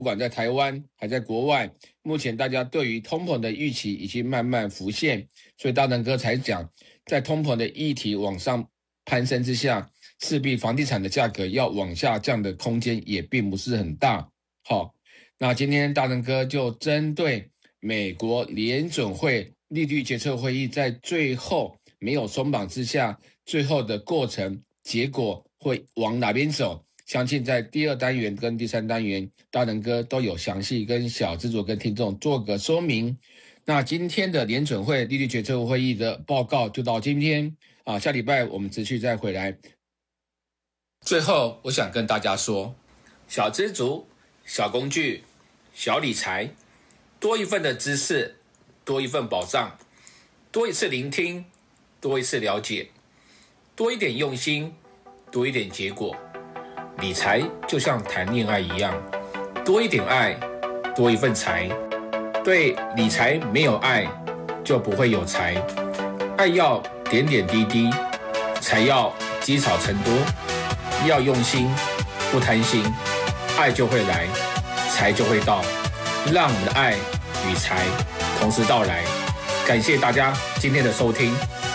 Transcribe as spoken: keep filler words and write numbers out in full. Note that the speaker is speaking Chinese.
不管在台湾还在国外，目前大家对于通膨的预期已经慢慢浮现，所以大能哥才讲，在通膨的议题往上攀升之下，势必房地产的价格要往下降的空间也并不是很大。好，那今天大能哥就针对美国联准会利率决策会议在最后没有松绑之下，最后的过程结果会往哪边走，相信在第二单元跟第三单元，大能哥都有详细跟小资主跟听众做个说明。那今天的联准会利率决策会议的报告就到今天啊，下礼拜我们持续再回来。最后，我想跟大家说，小资主、小工具、小理财，多一份的知识，多一份保障，多一次聆听，多一次了解，多一点用心，多一点结果。理财就像谈恋爱一样，多一点爱，多一份财。对理财没有爱，就不会有财。爱要点点滴滴，财要积少成多。要用心，不贪心，爱就会来，财就会到。让我们的爱与财同时到来。感谢大家今天的收听。